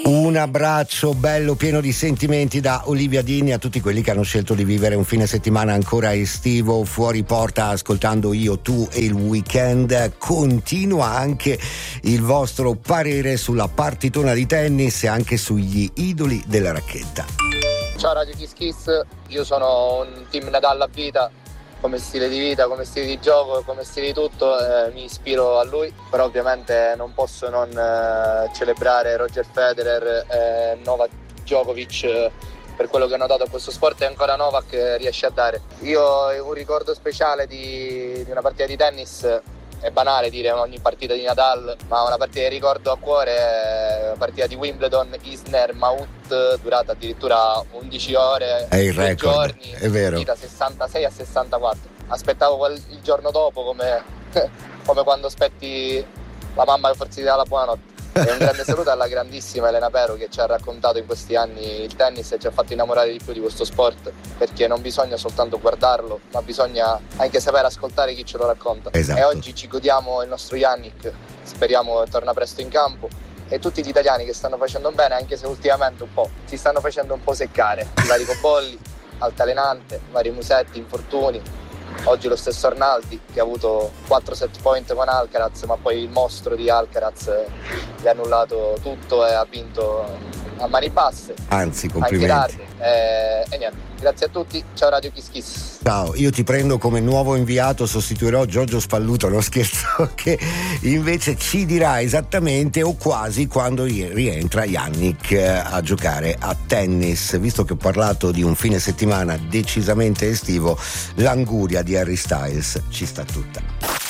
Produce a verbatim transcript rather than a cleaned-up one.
Un abbraccio bello, pieno di sentimenti da Olivia Dini a tutti quelli che hanno scelto di vivere un fine settimana ancora estivo fuori porta ascoltando Io, Tu e il Weekend. Continua anche il vostro parere sulla partitona di tennis e anche sugli idoli della racchetta. Ciao Radio Kiss Kiss, io sono un team Nadal a vita, come stile di vita, come stile di gioco, come stile di tutto, eh, mi ispiro a lui, però ovviamente non posso non eh, celebrare Roger Federer e Novak Djokovic eh, per quello che hanno dato a questo sport e ancora Novak eh, riesce a dare. Io ho un ricordo speciale di, di una partita di tennis, è banale dire ogni partita di Nadal, ma una partita che ricordo a cuore è una partita di Wimbledon, Isner Mahut, durata addirittura undici ore, è il due record, giorni, è vero. sessantasei a sessantaquattro. Aspettavo quel, il giorno dopo come, come quando aspetti la mamma che forse ti dà la buonanotte. E un grande saluto alla grandissima Elena Pero che ci ha raccontato in questi anni il tennis e ci ha fatto innamorare di più di questo sport, perché non bisogna soltanto guardarlo, ma bisogna anche sapere ascoltare chi ce lo racconta. Esatto. E oggi ci godiamo il nostro Yannick, speriamo torna presto in campo, e tutti gli italiani che stanno facendo bene, anche se ultimamente un po' si stanno facendo un po' seccare, i vari Cobolli, altalenante, vari Musetti, infortuni. Oggi lo stesso Arnaldi che ha avuto quattro set point con Alcaraz, ma poi il mostro di Alcaraz gli ha annullato tutto e ha vinto a mani basse. Anzi, complimenti. Anche tardi. E, e niente, grazie a tutti, ciao Radio Kiss Kiss. Ciao, io ti prendo come nuovo inviato, sostituirò Giorgio Spalluto, no scherzo, che invece ci dirà esattamente o quasi quando rientra Yannick a giocare a tennis. Visto che ho parlato di un fine settimana decisamente estivo, l'anguria di Harry Styles ci sta tutta.